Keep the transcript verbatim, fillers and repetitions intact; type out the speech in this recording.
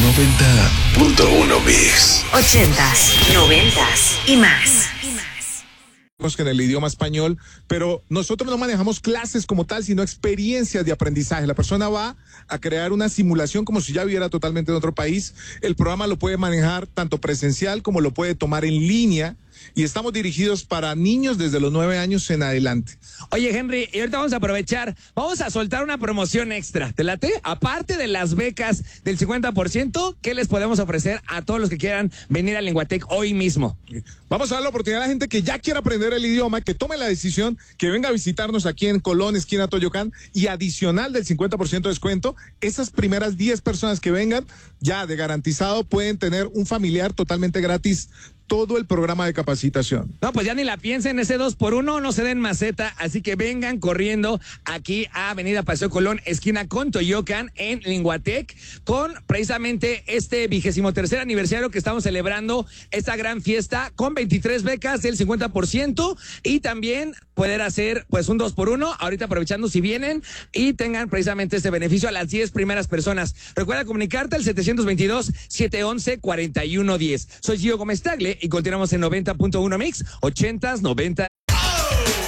noventa punto uno Mix. Ochentas, noventas y más. Que en el idioma español, pero nosotros no manejamos clases como tal, sino experiencias de aprendizaje. La persona va a crear una simulación como si ya viviera totalmente en otro país. El programa lo puede manejar tanto presencial como lo puede tomar en línea, y estamos dirigidos para niños desde los nueve años en adelante. Oye, Henry, y ahorita vamos a aprovechar, vamos a soltar una promoción extra, ¿te late? Aparte de las becas del cincuenta por ciento, ¿qué les podemos ofrecer a todos los que quieran venir a Linguatec hoy mismo? Vamos a dar la oportunidad a la gente que ya quiera aprender el idioma, que tome la decisión, que venga a visitarnos aquí en Colón, esquina Toyoacán, y adicional del cincuenta por ciento de descuento, esas primeras diez personas que vengan, ya de garantizado, pueden tener un familiar totalmente gratis todo el programa de capacitación. No, pues ya ni la piensen, ese dos por uno, no se den maceta, así que vengan corriendo aquí a Avenida Paseo Colón, esquina con Toyoacán, en Linguatec, con precisamente este vigésimo tercer aniversario que estamos celebrando, esta gran fiesta, con veintitrés becas del cincuenta por ciento, y también poder hacer pues un dos por uno, ahorita aprovechando si vienen, y tengan precisamente este beneficio a las diez primeras personas. Recuerda comunicarte al setecientos veintidós, setecientos once, cuarenta y uno diez. Soy Gio Gómez Tagle, y continuamos en noventa punto uno Mix, ochentas, noventa.